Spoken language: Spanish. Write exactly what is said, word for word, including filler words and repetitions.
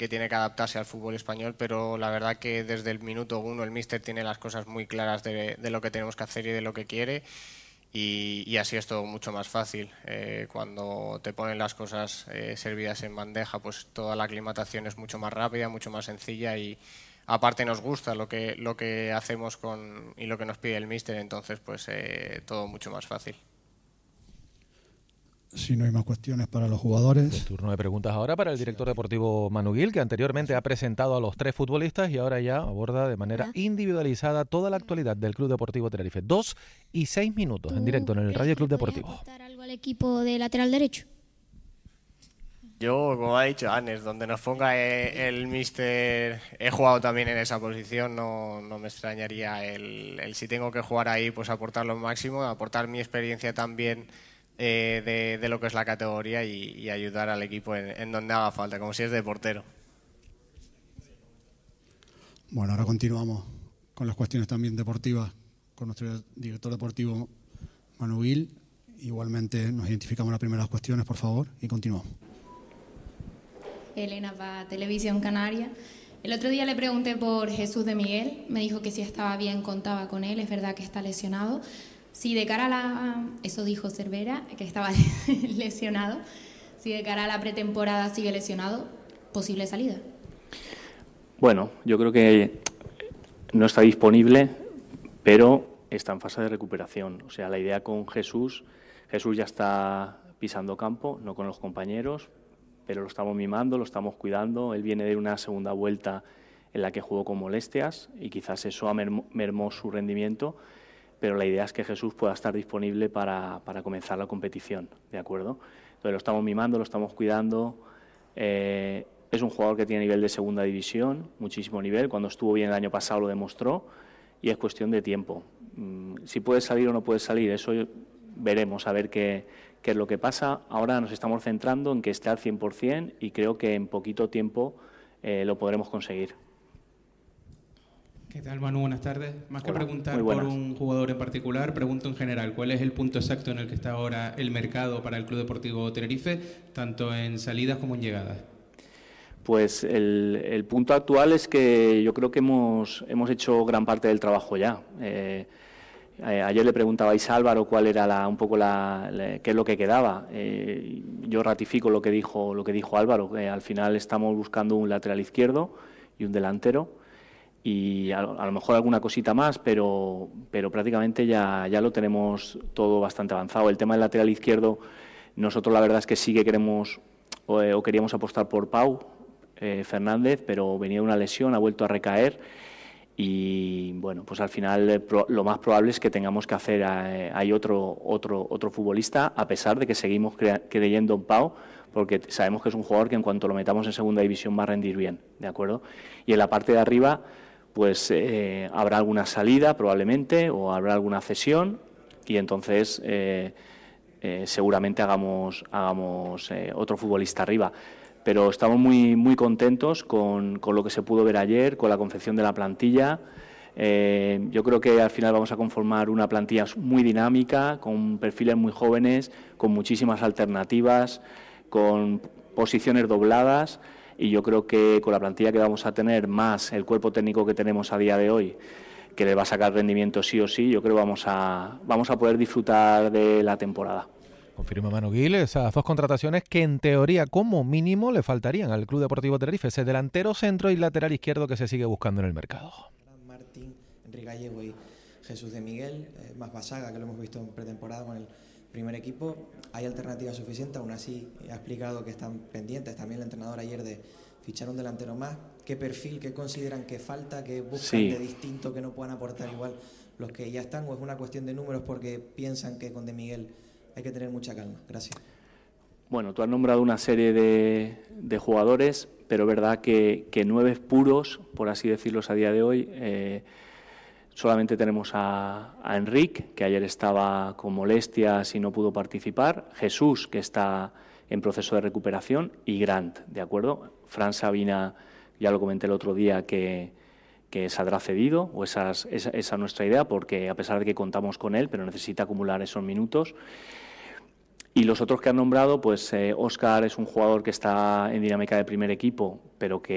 que tiene que adaptarse al fútbol español, pero la verdad que desde el minuto uno el míster tiene las cosas muy claras de, de lo que tenemos que hacer y de lo que quiere, y, y así es todo mucho más fácil. Eh, cuando te ponen las cosas eh, servidas en bandeja, pues toda la aclimatación es mucho más rápida, mucho más sencilla, y aparte nos gusta lo que, lo que hacemos con, y lo que nos pide el míster, entonces pues eh, todo mucho más fácil. Si no hay más cuestiones para los jugadores. El turno de preguntas ahora para el director deportivo Manu Gil, que anteriormente ha presentado a los tres futbolistas y ahora ya aborda de manera individualizada toda la actualidad del Club Deportivo Tenerife. Dos y seis minutos en directo en el Radio Club Deportivo. ¿Aportar algo al equipo de lateral derecho? Yo, como ha dicho Anes, donde nos ponga el míster, he jugado también en esa posición, no, no me extrañaría el, el si tengo que jugar ahí, pues aportar lo máximo, aportar mi experiencia también eh, de, de lo que es la categoría y, y ayudar al equipo en, en donde haga falta, como si es de portero. Bueno, ahora continuamos con las cuestiones también deportivas con nuestro director deportivo Manu Gil. Igualmente nos identificamos las primeras cuestiones, por favor, y continuamos. Elena, para Televisión Canaria. El otro día le pregunté por Jesús de Miguel, me dijo que si estaba bien, contaba con él, es verdad que está lesionado. Si de cara a la... Eso dijo Cervera, que estaba lesionado. Si de cara a la pretemporada sigue lesionado, posible salida. Bueno, yo creo que no está disponible, pero está en fase de recuperación. O sea, la idea con Jesús, Jesús ya está pisando campo, no con los compañeros, pero lo estamos mimando, lo estamos cuidando. Él viene de una segunda vuelta en la que jugó con molestias y quizás eso ha mermó su rendimiento, pero la idea es que Jesús pueda estar disponible para, para comenzar la competición, ¿de acuerdo? Entonces lo estamos mimando, lo estamos cuidando. Eh, es un jugador que tiene nivel de segunda división, muchísimo nivel. Cuando estuvo bien el año pasado lo demostró y es cuestión de tiempo. Si puede salir o no puede salir, eso veremos, a ver qué, qué es lo que pasa. Ahora nos estamos centrando en que esté al cien por cien y creo que en poquito tiempo eh, lo podremos conseguir. ¿Qué tal, Manu? Buenas tardes. Más que Hola, preguntar por un jugador en particular, pregunto en general, ¿cuál es el punto exacto en el que está ahora el mercado para el Club Deportivo Tenerife, tanto en salidas como en llegadas? Pues el, el punto actual es que yo creo que hemos, hemos hecho gran parte del trabajo ya. Eh, eh, ayer le preguntabais a Álvaro cuál era la, un poco la, la, qué es lo que quedaba. Eh, yo ratifico lo que dijo, lo que dijo Álvaro, que al final estamos buscando un lateral izquierdo y un delantero. Y a, a lo mejor alguna cosita más, pero, pero prácticamente ya, ya lo tenemos todo bastante avanzado. El tema del lateral izquierdo, nosotros la verdad es que sí que queremos o, o queríamos apostar por Pau eh, Fernández, pero venía de una lesión, ha vuelto a recaer y bueno, pues al final eh, pro, lo más probable es que tengamos que hacer, eh, hay otro, otro, otro futbolista, a pesar de que seguimos cre creyendo en Pau, porque sabemos que es un jugador que en cuanto lo metamos en segunda división va a rendir bien, ¿de acuerdo? Y en la parte de arriba pues eh, habrá alguna salida probablemente o habrá alguna cesión y entonces eh, eh, seguramente hagamos, hagamos eh, otro futbolista arriba. Pero estamos muy, muy contentos con, con lo que se pudo ver ayer, con la confección de la plantilla. Eh, yo creo que al final vamos a conformar una plantilla muy dinámica, con perfiles muy jóvenes, con muchísimas alternativas, con posiciones dobladas. Y yo creo que con la plantilla que vamos a tener, más el cuerpo técnico que tenemos a día de hoy, que le va a sacar rendimiento sí o sí, yo creo que vamos a, vamos a poder disfrutar de la temporada. Confirma Manu Gil esas dos contrataciones que en teoría como mínimo le faltarían al Club Deportivo Tenerife, ese delantero centro y lateral izquierdo que se sigue buscando en el mercado. Martín, Enrique Gallego y Jesús de Miguel, eh, más Basaga, que lo hemos visto en pretemporada con el primer equipo. Hay alternativas suficientes, aún así ha explicado que están pendientes, también el entrenador ayer, de fichar un delantero más. ¿Qué perfil, qué consideran que falta, que buscan sí. de distinto, que no puedan aportar igual los que ya están, o es una cuestión de números porque piensan que con de Miguel hay que tener mucha calma? Gracias. Bueno, tú has nombrado una serie de, de jugadores, pero es verdad que, que nueve puros, por así decirlos a día de hoy, eh, solamente tenemos a, a Enric, que ayer estaba con molestias y no pudo participar, Jesús, que está en proceso de recuperación, y Grant, ¿de acuerdo? Fran Sabina, ya lo comenté el otro día, que, que saldrá cedido, o esa es, esa, esa es nuestra idea, porque a pesar de que contamos con él, pero necesita acumular esos minutos. Y los otros que han nombrado, pues eh, Óscar es un jugador que está en dinámica de primer equipo, pero que